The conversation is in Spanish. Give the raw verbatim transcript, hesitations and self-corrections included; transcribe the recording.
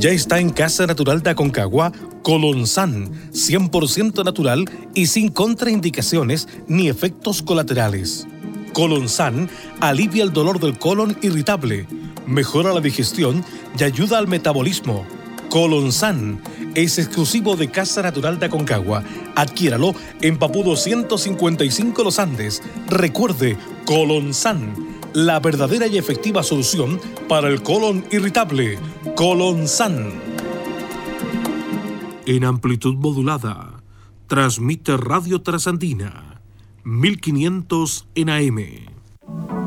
Ya está en Casa Natural de Aconcagua Colonsan, cien por ciento natural y sin contraindicaciones ni efectos colaterales. Colonsan alivia el dolor del colon irritable, mejora la digestión y ayuda al metabolismo. Colonsan es exclusivo de Casa Natural de Aconcagua. Adquiéralo en Papudo ciento cincuenta y cinco Los Andes. Recuerde, Colonsan, la verdadera y efectiva solución para el colon irritable. Colonsan. En amplitud modulada, transmite Radio Trasandina, mil quinientos en A M.